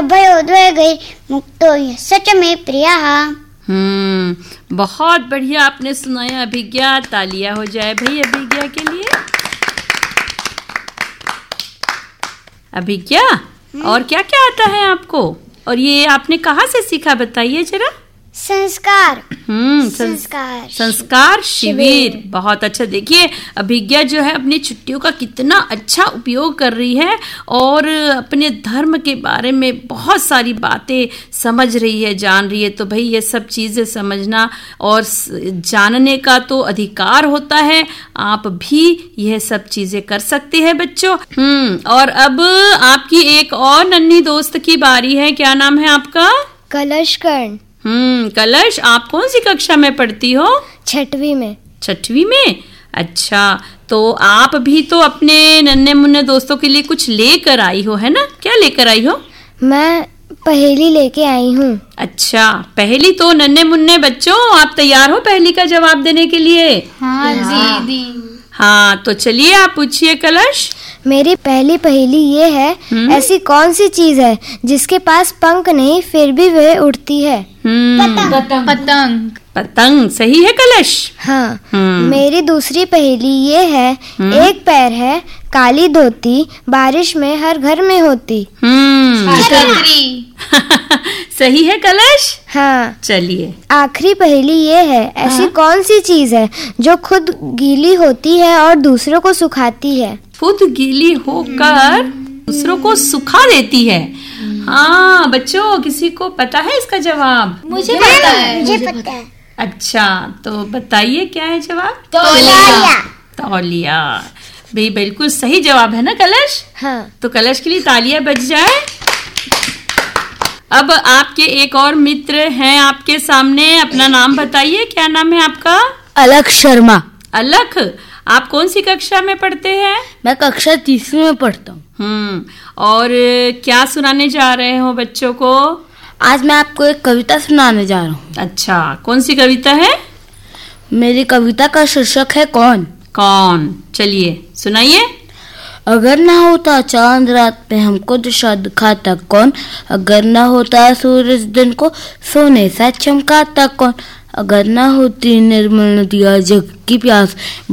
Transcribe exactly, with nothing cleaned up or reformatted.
भयोद्वेगैः मुक्तो यः स च मे प्रियः। हम्म बहुत बढ़िया आपने सुनाया अभिज्ञा। तालियां हो जाए भाई अभिज्ञा के लिए। अभिज्ञा, और क्या क्या आता है आपको, और ये आपने कहाँ से सीखा, बताइए जरा। संस्कार हम्म संस्कार संस्कार शिविर, बहुत अच्छा। देखिए अभिज्ञा जो है अपनी छुट्टियों का कितना अच्छा उपयोग कर रही है और अपने धर्म के बारे में बहुत सारी बातें समझ रही है, जान रही है। तो भाई ये सब चीजें समझना और जानने का तो अधिकार होता है, आप भी यह सब चीजें कर सकते हैं बच्चों। हम्म और अब आपकी एक और नन्ही दोस्त की बारी है। क्या नाम है आपका? कलश कर्ण। हम्म कलश, आप कौन सी कक्षा में पढ़ती हो? छठवीं में। छठवीं में, अच्छा। तो आप भी तो अपने नन्हे मुन्ने दोस्तों के लिए कुछ लेकर आई हो, है ना? क्या लेकर आई हो? मैं पहेली लेके आई हूँ। अच्छा, पहेली। तो नन्हे मुन्ने बच्चों, आप तैयार हो पहेली का जवाब देने के लिए? हाँ दीदी। हाँ तो चलिए आप पूछिए कलश। मेरी पहली पहेली ये है, ऐसी कौन सी चीज है जिसके पास पंख नहीं फिर भी वह उड़ती है? पतंग। पतंग। पतंग सही है कलश। हाँ। मेरी दूसरी पहेली ये है, एक पैर है, काली धोती, बारिश में हर घर में होती। छतरी। सही है कलश। हाँ। चलिए आखिरी पहेली ये है, ऐसी कौन सी चीज है जो खुद गीली होती है और दूसरों को सुखाती है? खुद गीली होकर दूसरों को सुखा देती है। हाँ बच्चों, किसी को पता है इसका जवाब? मुझे पता है। मुझे पता है। अच्छा तो बताइए क्या है जवाब? तौलिया। तौलिया भाई, बिल्कुल सही जवाब है ना कलश? हाँ। तो कलश के लिए तालियां बज जाए। अब आपके एक और मित्र हैं आपके सामने, अपना नाम बताइए। क्या नाम है आपका? अलख शर्मा। अलख, आप कौन सी कक्षा में पढ़ते हैं? मैं कक्षा तीसरी में पढ़ता हूँ। हम्म और क्या सुनाने जा रहे हो बच्चों को? आज मैं आपको एक कविता सुनाने जा रहा हूँ। अच्छा, कौन सी कविता है? मेरी कविता का शीर्षक है कौन। कौन, चलिए सुनाइए। अगर ना होता चांद रात में हमको दिशा दिखाता कौन, अगर ना होता सूरज दिन को सोने सा चमकाता कौन, अगर ना होती निर्मल नदियाँ जग की प्यास